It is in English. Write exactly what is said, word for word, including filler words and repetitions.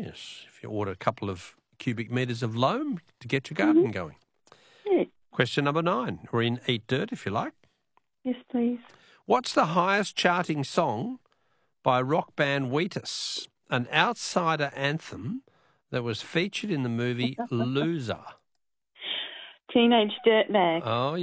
Yes, if you order a couple of cubic metres of loam to get your garden Mm-hmm. going. Yeah. Question number nine. We're in Eat Dirt, if you like. Yes, please. What's the highest charting song by rock band Wheatus, an outsider anthem that was featured in the movie Loser? Teenage Dirtbag. Oh,